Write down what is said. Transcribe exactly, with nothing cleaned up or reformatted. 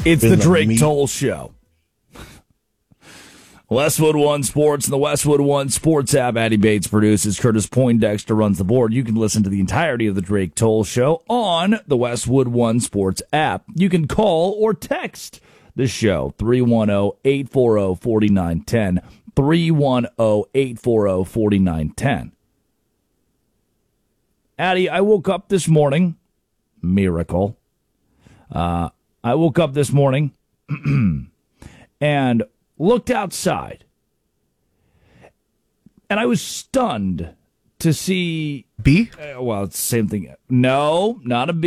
It's the the Drake meat. Toll Show. Westwood One Sports and the Westwood One Sports app. Addie Bates produces. Curtis Poindexter runs the board. You can listen to the entirety of the Drake Toll Show on the Westwood One Sports app. You can call or text the show, three one zero, eight four zero, four nine one zero, three one zero, eight four zero, four nine one zero. Addie, I woke up this morning. Miracle. Uh, I woke up this morning and looked outside, and I was stunned to see... Bee? Uh, well, it's the same thing. No, not a bee.